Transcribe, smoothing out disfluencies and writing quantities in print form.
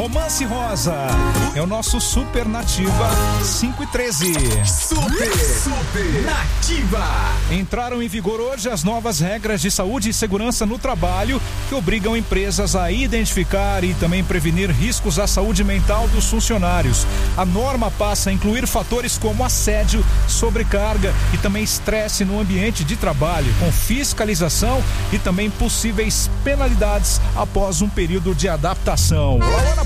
Romance Rosa. É o nosso Super Nativa 5:13. Super Nativa. Entraram em vigor hoje as novas regras de saúde e segurança no trabalho que obrigam empresas a identificar e também prevenir riscos à saúde mental dos funcionários. A norma passa a incluir fatores como assédio, sobrecarga e também estresse no ambiente de trabalho, com fiscalização e também possíveis penalidades após um período de adaptação.